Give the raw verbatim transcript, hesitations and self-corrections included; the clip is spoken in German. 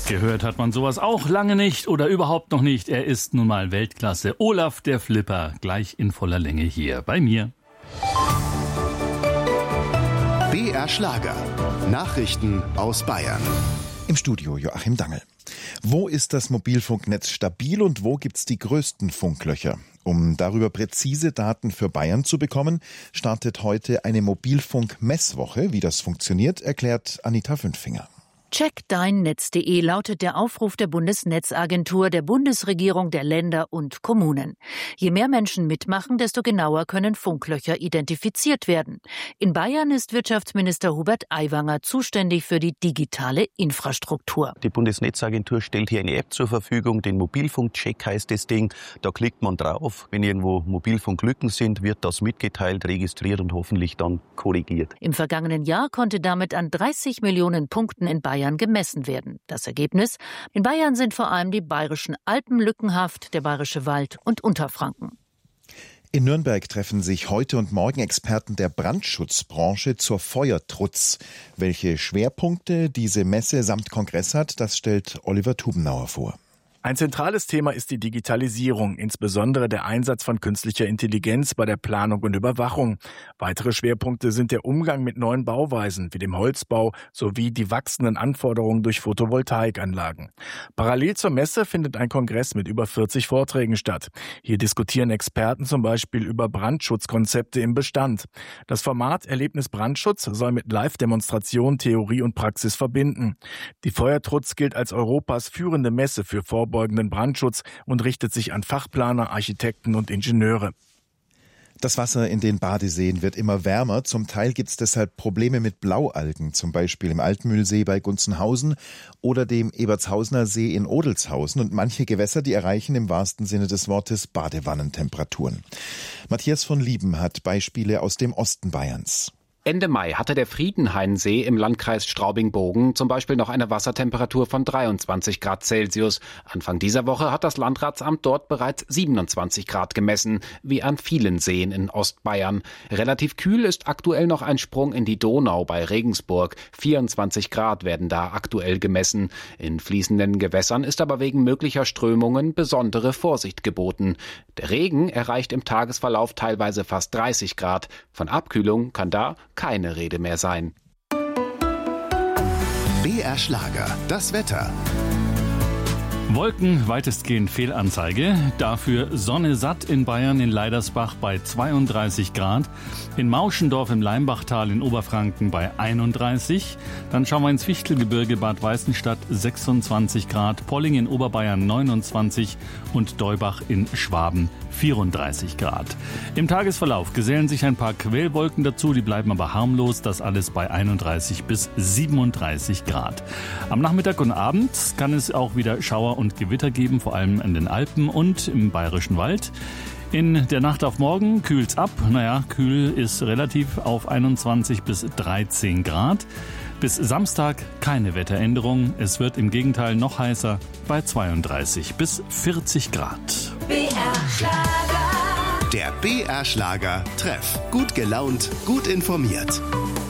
Gehört hat man sowas auch lange nicht oder überhaupt noch nicht. Er ist nun mal Weltklasse. Olaf der Flipper, gleich in voller Länge hier bei mir. B R Schlager. Nachrichten aus Bayern. Im Studio Joachim Dangel. Wo ist das Mobilfunknetz stabil und wo gibt's die größten Funklöcher? Um darüber präzise Daten für Bayern zu bekommen, startet heute eine Mobilfunk-Messwoche. Wie das funktioniert, erklärt Anita Fünfinger. Check dein Netz punkt de lautet der Aufruf der Bundesnetzagentur, der Bundesregierung, der Länder und Kommunen. Je mehr Menschen mitmachen, desto genauer können Funklöcher identifiziert werden. In Bayern ist Wirtschaftsminister Hubert Aiwanger zuständig für die digitale Infrastruktur. Die Bundesnetzagentur stellt hier eine App zur Verfügung, den Mobilfunkcheck heißt das Ding. Da klickt man drauf. Wenn irgendwo Mobilfunklücken sind, wird das mitgeteilt, registriert und hoffentlich dann korrigiert. Im vergangenen Jahr konnte damit an dreißig Millionen Punkten in Bayern gemessen werden. Das Ergebnis? In Bayern sind vor allem die bayerischen Alpen lückenhaft, der bayerische Wald und Unterfranken. In Nürnberg treffen sich heute und morgen Experten der Brandschutzbranche zur Feuertrutz. Welche Schwerpunkte diese Messe samt Kongress hat, das stellt Oliver Tubenauer vor. Ein zentrales Thema ist die Digitalisierung, insbesondere der Einsatz von künstlicher Intelligenz bei der Planung und Überwachung. Weitere Schwerpunkte sind der Umgang mit neuen Bauweisen wie dem Holzbau sowie die wachsenden Anforderungen durch Photovoltaikanlagen. Parallel zur Messe findet ein Kongress mit über vierzig Vorträgen statt. Hier diskutieren Experten zum Beispiel über Brandschutzkonzepte im Bestand. Das Format Erlebnis Brandschutz soll mit Live-Demonstration Theorie und Praxis verbinden. Die Feuertrutz gilt als Europas führende Messe für Vorbeugenden Brandschutz und richtet sich an Fachplaner, Architekten und Ingenieure. Das Wasser in den Badeseen wird immer wärmer. Zum Teil gibt es deshalb Probleme mit Blaualgen, zum Beispiel im Altmühlsee bei Gunzenhausen oder dem Ebertshausener See in Odelshausen. Und manche Gewässer, die erreichen im wahrsten Sinne des Wortes Badewannentemperaturen. Matthias von Lieben hat Beispiele aus dem Osten Bayerns. Ende Mai hatte der Friedenhainsee im Landkreis Straubing-Bogen zum Beispiel noch eine Wassertemperatur von dreiundzwanzig Grad Celsius. Anfang dieser Woche hat das Landratsamt dort bereits siebenundzwanzig Grad gemessen, wie an vielen Seen in Ostbayern. Relativ kühl ist aktuell noch ein Sprung in die Donau bei Regensburg. vierundzwanzig Grad werden da aktuell gemessen. In fließenden Gewässern ist aber wegen möglicher Strömungen besondere Vorsicht geboten. Der Regen erreicht im Tagesverlauf teilweise fast dreißig Grad. Von Abkühlung kann da keine Rede mehr sein. B R Schlager, das Wetter. Wolken, weitestgehend Fehlanzeige. Dafür Sonne satt in Bayern, in Leidersbach bei zweiunddreißig Grad. In Mauschendorf im Leimbachtal in Oberfranken bei einunddreißig. Dann schauen wir ins Fichtelgebirge, Bad Weißenstadt sechsundzwanzig Grad. Polling in Oberbayern neunundzwanzig und Deubach in Schwaben vierunddreißig Grad. Im Tagesverlauf gesellen sich ein paar Quellwolken dazu, die bleiben aber harmlos. Das alles bei einunddreißig bis siebenunddreißig Grad. Am Nachmittag und Abend kann es auch wieder Schauer und Gewitter geben, vor allem in den Alpen und im Bayerischen Wald. In der Nacht auf morgen kühlt's ab. Naja, kühl ist relativ auf einundzwanzig bis dreizehn Grad. Bis Samstag keine Wetteränderung. Es wird im Gegenteil noch heißer bei zweiunddreißig bis vierzig Grad. B R Schlager. Der B R Schlager Treff. Gut gelaunt, gut informiert.